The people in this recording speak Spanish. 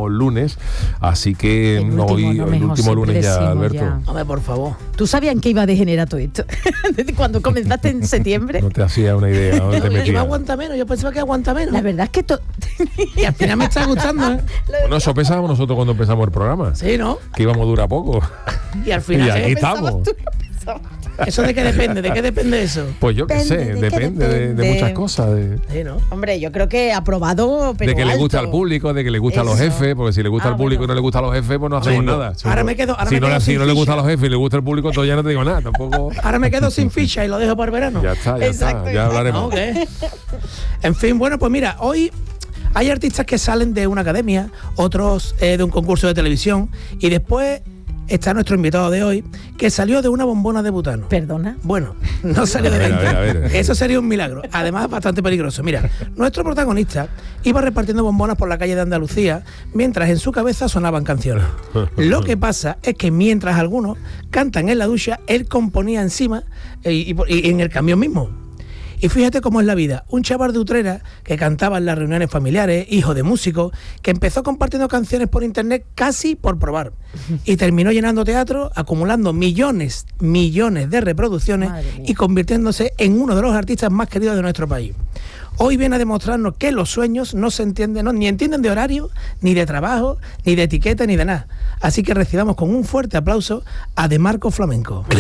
último lunes, así que el último lunes ya, Alberto. Ya. Hombre, por favor. ¿Tú sabías en qué iba a degenerar todo esto? Desde cuando comenzaste en septiembre. No te hacía una idea, ¿dónde te Iba a metías? aguantar menos, yo pensaba que aguanta menos. La verdad es que Y al final me está gustando, ¿eh? Bueno, eso pensábamos nosotros cuando empezamos el programa, Sí, ¿no? que íbamos a durar poco. Y al Y final... aquí estamos. ¿Eso de qué depende? ¿De qué depende eso? Pues yo qué sé, depende de muchas cosas. Sí, ¿no? Hombre, yo creo que aprobado, pero De que le alto. gusta al público, de que le gusta a los Eso. jefes, porque si le gusta al público bueno. y no le gusta a los jefes, pues no hacemos nada. Ahora me quedo Si no sin le gusta a ficha. los jefes y le gusta el público, entonces ya no te digo nada, tampoco. Ahora me quedo sin ficha y lo dejo para el verano. Ya está, Exacto, ya hablaremos. ¿No? ¿Qué? En fin, bueno, pues mira, hoy hay artistas que salen de una academia, otros de un concurso de televisión, y después está nuestro invitado de hoy, que salió de una bombona de butano. Perdona. Bueno, no salió de A ver, venta. a ver. Eso sería un milagro. Además, bastante peligroso. Mira, nuestro protagonista iba repartiendo bombonas por la calle de Andalucía mientras en su cabeza sonaban canciones. Lo que pasa es que mientras algunos cantan en la ducha, él componía encima y en el camión mismo. Y fíjate cómo es la vida. Un chaval de Utrera que cantaba en las reuniones familiares, hijo de músico, que empezó compartiendo canciones por internet casi por probar. Y terminó llenando teatro, acumulando millones de reproducciones y convirtiéndose en uno de los artistas más queridos de nuestro país. Hoy viene a demostrarnos que los sueños no se entienden, ni entienden de horario, ni de trabajo, ni de etiqueta, ni de nada. Así que recibamos con un fuerte aplauso a De Marco Flamenco.